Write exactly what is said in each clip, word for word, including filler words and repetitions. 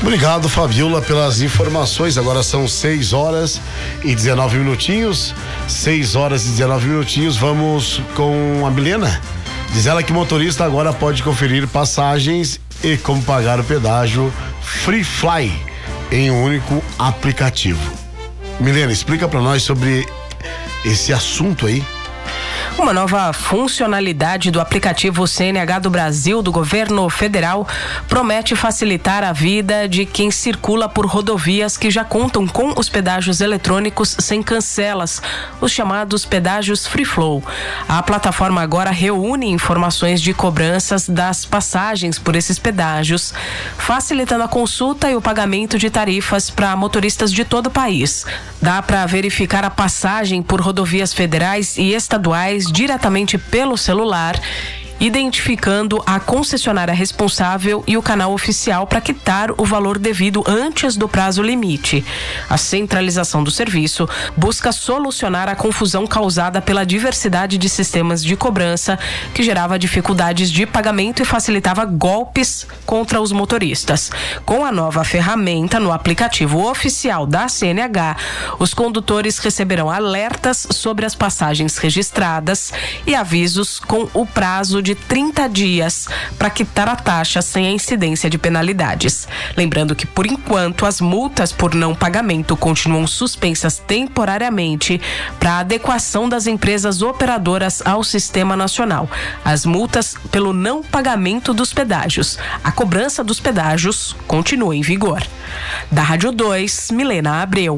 Obrigado, Fabiola, pelas informações. Agora são seis horas e dezenove minutinhos. seis horas e dezenove minutinhos. Vamos com a Milena. Diz ela que motorista agora pode conferir passagens e como pagar o pedágio Free Fly em um único aplicativo. Milena, explica para nós sobre esse assunto aí. Uma nova funcionalidade do aplicativo C N H do Brasil, do governo federal, promete facilitar a vida de quem circula por rodovias que já contam com os pedágios eletrônicos sem cancelas, os chamados pedágios Free Flow. A plataforma agora reúne informações de cobranças das passagens por esses pedágios, facilitando a consulta e o pagamento de tarifas para motoristas de todo o país. Dá para verificar a passagem por rodovias federais e estaduais diretamente pelo celular, identificando a concessionária responsável e o canal oficial para quitar o valor devido antes do prazo limite. A centralização do serviço busca solucionar a confusão causada pela diversidade de sistemas de cobrança, que gerava dificuldades de pagamento e facilitava golpes contra os motoristas. Com a nova ferramenta no aplicativo oficial da C N H, os condutores receberão alertas sobre as passagens registradas e avisos com o prazo de trinta dias para quitar a taxa sem a incidência de penalidades. Lembrando que, por enquanto, as multas por não pagamento continuam suspensas temporariamente para adequação das empresas operadoras ao sistema nacional. As multas pelo não pagamento dos pedágios. A cobrança dos pedágios continua em vigor. Da Rádio dois, Milena Abreu.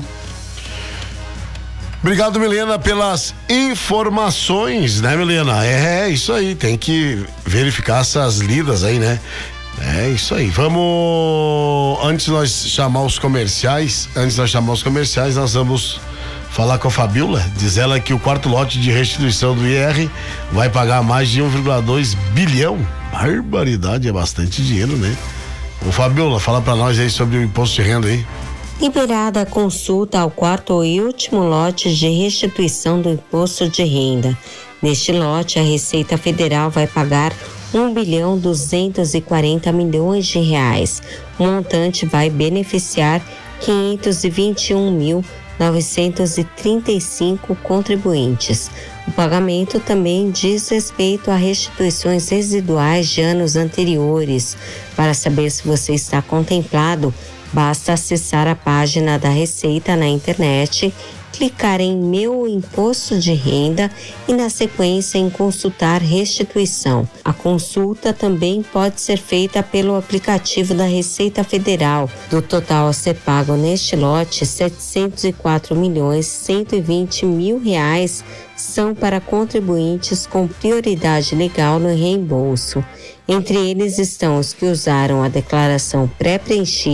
Obrigado, Milena, pelas informações, né, Milena? É, isso aí, tem que verificar essas lidas aí, né? É isso aí. Vamos, antes de nós chamar os comerciais, antes de nós chamar os comerciais, nós vamos falar com a Fabiola. Diz ela que o quarto lote de restituição do I R vai pagar mais de um vírgula dois bilhão. Barbaridade, é bastante dinheiro, né? Ô, Fabiola, fala pra nós aí sobre o imposto de renda aí. Liberada a consulta ao quarto e último lote de restituição do imposto de renda. Neste lote, a Receita Federal vai pagar um bilhão duzentos e quarenta milhões de reais. O montante vai beneficiar quinhentos e vinte e um mil novecentos e trinta e cinco contribuintes. O pagamento também diz respeito a restituições residuais de anos anteriores. Para saber se você está contemplado, basta acessar a página da Receita na internet, clicar em Meu Imposto de Renda e, na sequência, em Consultar Restituição. A consulta também pode ser feita pelo aplicativo da Receita Federal. Do total a ser pago neste lote, setecentos e quatro milhões cento e vinte mil reais são para contribuintes com prioridade legal no reembolso. Entre eles estão os que usaram a declaração pré-preenchida